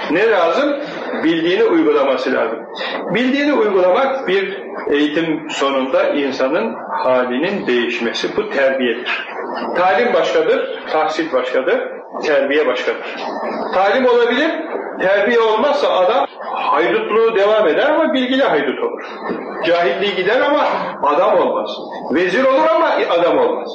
Ne lazım? Bildiğini uygulaması lazım. Bildiğini uygulamak bir eğitim sonunda insanın halinin değişmesi. Bu terbiyedir. Talim başkadır, tahsil başkadır, terbiye başkadır. Talim olabilir, terbiye olmazsa adam haydutluğu devam eder ama bilgili haydut olur. Cahilliği gider ama adam olmaz. Vezir olur ama adam olmaz.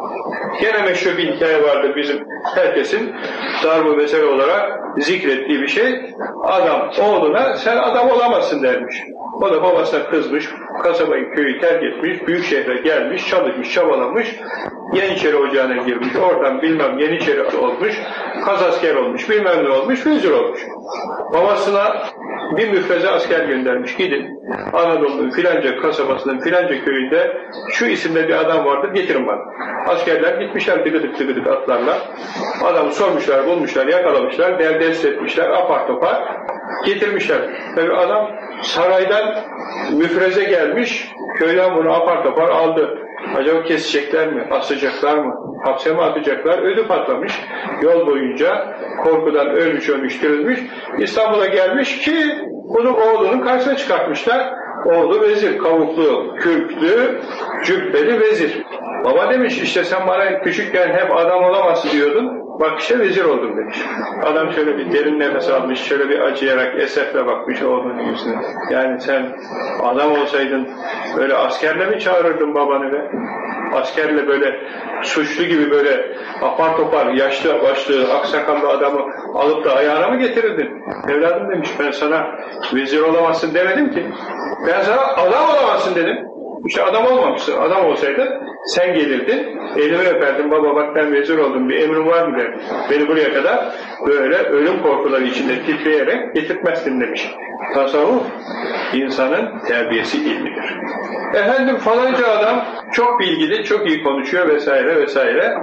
Gene meşhur bir hikaye vardır bizim herkesin darbu mesele olarak zikrettiği bir şey. Adam oğluna sen adam olamazsın dermiş. O da babasına kızmış, kasabayı köyü terk etmiş, büyük şehre gelmiş, çalışmış, çabalamış, Yeniçeri Ocağı'na girmiş, oradan bilmem Yeniçeri olmuş, kazasker olmuş, bilmem ne olmuş, vezir olmuş. Babasına bir müfreze asker göndermiş, gidin Anadolu'nun filanca kasabasının filanca köyünde şu isimde bir adam vardır, getirin bana. Askerler gitmişler tıkıdık tıkıdık atlarla, adamı sormuşlar, bulmuşlar, yakalamışlar, derdest etmişler, apar topar getirmişler. Tabii adam saraydan müfreze gelmiş, köyden bunu apar topar aldı. Acaba kesecekler mi, asacaklar mı, hapse mi atacaklar? Ödü patlamış, yol boyunca korkudan ölmüş, dirilmiş. İstanbul'a gelmiş ki bunu oğlunun karşısına çıkartmışlar. Oğlu vezir, kavuklu, kürklü, cübbeli vezir. Baba demiş, işte sen bana küçükken hep adam olamazsın diyordun, bak işte vezir oldum demiş. Adam şöyle bir derin nefes almış, şöyle bir acıyarak esefle bakmış oğlunun yüzüne. Yani sen adam olsaydın böyle askerle mi çağırırdın babanı be? Askerle böyle suçlu gibi böyle apar topar, yaşlı başlı, aksakallı adamı alıp da ayağına mı getirirdin? Evladım demiş, ben sana vezir olamazsın demedim ki. Ben sana adam olamazsın dedim. İşte adam olmamışsın. Adam olsaydın sen gelirdin, elimi öperdin, baba bak ben vezir oldum, bir emrim var mı derdin. Beni buraya kadar böyle ölüm korkuları içinde titreyerek getirtmezsin demiş. Tasavvuf, insanın terbiyesi ilmidir. Efendim falanca adam çok bilgili, çok iyi konuşuyor vesaire vesaire.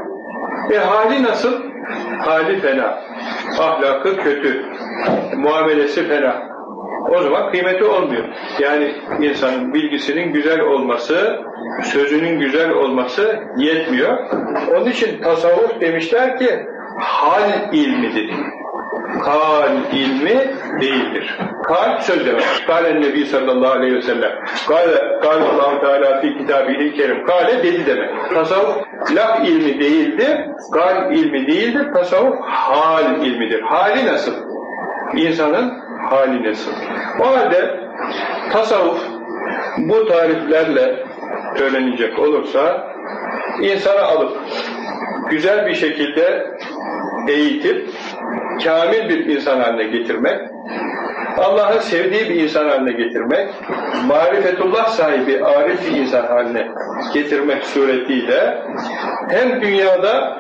Hali nasıl? Hali fena. Ahlakı kötü. Muamelesi fena. O zaman kıymeti olmuyor. Yani insanın bilgisinin güzel olması, sözünün güzel olması yetmiyor. Onun için tasavvuf demişler ki hal ilmidir. Kal ilmi değildir. Kal söz demek. Kâlen Nebi sallallahu aleyhi ve sellem. Kâlallahu teâlâ fî kitâbihil kerim. Kâle dedi demek. Tasavvuf laf ilmi değildir, kal ilmi değildir. Tasavvuf hal ilmidir. Hali nasıl? İnsanın hali nasıl? O halde tasavvuf bu tariflerle söylenecek olursa insanı alıp güzel bir şekilde eğitip kamil bir insan haline getirmek, Allah'ın sevdiği bir insan haline getirmek, marifetullah sahibi arif bir insan haline getirmek suretiyle hem dünyada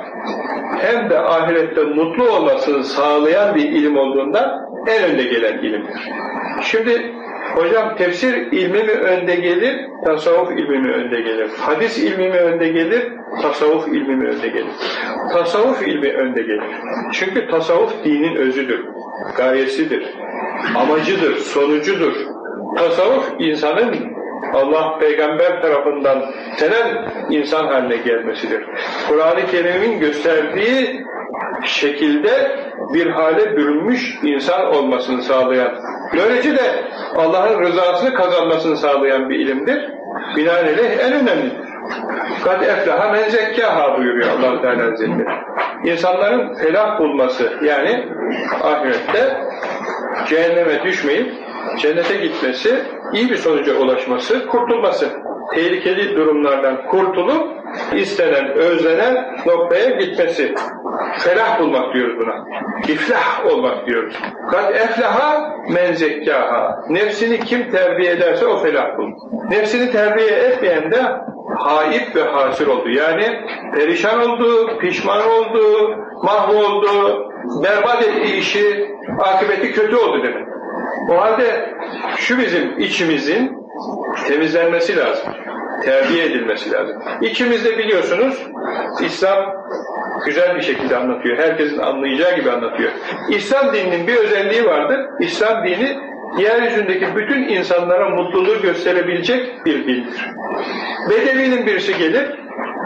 hem de ahirette mutlu olmasını sağlayan bir ilim olduğundan en önde gelen ilimdir. Şimdi hocam tefsir ilmi mi önde gelir, tasavvuf ilmi mi önde gelir? Hadis ilmi mi önde gelir, tasavvuf ilmi mi önde gelir? Tasavvuf ilmi önde gelir. Çünkü tasavvuf dinin özüdür, gayesidir, amacıdır, sonucudur. Tasavvuf insanın Allah peygamber tarafından istenen insan haline gelmesidir. Kur'an-ı Kerim'in gösterdiği şekilde bir hale bürünmüş insan olmasını sağlayan, böylece de Allah'ın rızasını kazanmasını sağlayan bir ilimdir. Binaenaleyh en önemlidir. Kad eflaha men zekkâhâ buyuruyor Allah-u Teala Hazretleri. İnsanların felah bulması, yani ahirette cehenneme düşmeyip cennete gitmesi, iyi bir sonuca ulaşması, kurtulması. Tehlikeli durumlardan kurtulup istenen, özlenen noktaya gitmesi. Felah bulmak diyoruz buna. İflah olmak diyoruz. Kad eflaha men zekkâhâ. Nefsini kim terbiye ederse o felah bulur. Nefsini terbiye etmeyen de haip ve hasir oldu. Yani perişan oldu, pişman oldu, mahvoldu, berbat etti işi, akıbeti kötü oldu demek. O halde şu bizim içimizin temizlenmesi lazım. Terbiye edilmesi lazım. İçimizde biliyorsunuz İslam güzel bir şekilde anlatıyor. Herkesin anlayacağı gibi anlatıyor. İslam dininin bir özelliği vardır. İslam dini yeryüzündeki bütün insanlara mutluluğu gösterebilecek bir dindir. Bedevinin birisi gelir,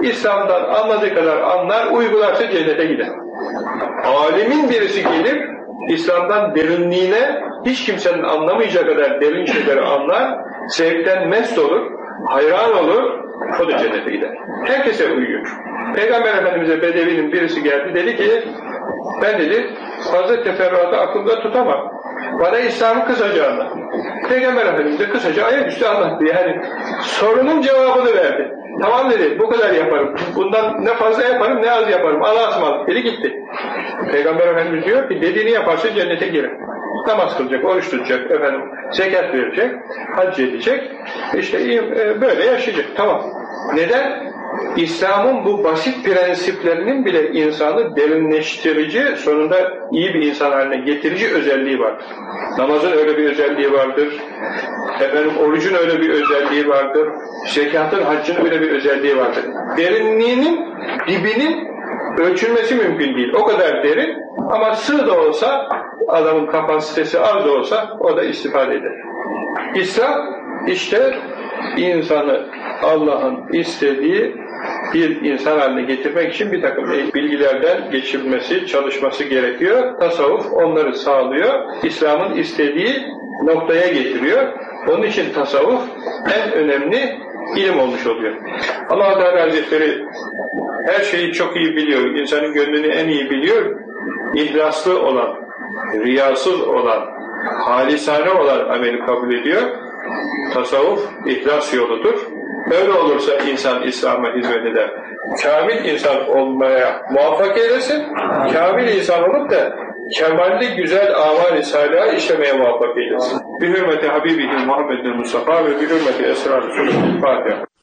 İslam'dan anladığı kadar anlar, uygularsa cennete gider. Alimin birisi gelir, İslam'dan derinliğine hiç kimsenin anlamayacağı kadar derin şeyleri anlar, zevkten mest olur, hayran olur, o da cennete gider. Herkese uyuyor. Peygamber Efendimiz'e Bedevi'nin birisi geldi, dedi ki, ben dedi, fazla teferruatı aklımda tutamam. Bana İslam'ı kısaca anlat. Peygamber Efendimiz de kısaca ayaküstü anlattı. Yani sorunun cevabını verdi. Tamam dedi, bu kadar yaparım. Bundan ne fazla yaparım, ne az yaparım. Allah'a ısmarladık dedi, gitti. Peygamber Efendimiz diyor ki, dediğini yaparsa cennete girer. Namaz kılacak, oruç tutacak, efendim, zekat verecek, hac edecek, işte böyle yaşayacak. Tamam. Neden? İslam'ın bu basit prensiplerinin bile insanı derinleştirici, sonunda iyi bir insan haline getirici özelliği vardır. Namazın öyle bir özelliği vardır, efendim, orucun öyle bir özelliği vardır, zekatın, haccın öyle bir özelliği vardır. Derinliğinin, dibinin ölçülmesi mümkün değil. O kadar derin ama sığ da olsa, adamın kapasitesi az da olsa o da istifade eder. İslam işte insanı Allah'ın istediği bir insan haline getirmek için bir takım bilgilerden geçirmesi, çalışması gerekiyor. Tasavvuf onları sağlıyor. İslam'ın istediği noktaya getiriyor. Onun için tasavvuf en önemli ilim olmuş oluyor. Allah-u Teala Hazretleri her şeyi çok iyi biliyor. İnsanın gönlünü en iyi biliyor. İhlaslı olan, riyasız olan, halisane olan ameli kabul ediyor. Tasavvuf ihlas yoludur. Öyle olursa insan İslam'a hizmet eder. Kamil insan olmaya muvaffak eylesin. Kamil insan olup da kemalli güzel amal-i salihâ işlemeye muvaffak eylesin. Bi hürmeti Habibihi Muhammed'in Mustafa ve bi hürmeti Esrar-ı Fatiha.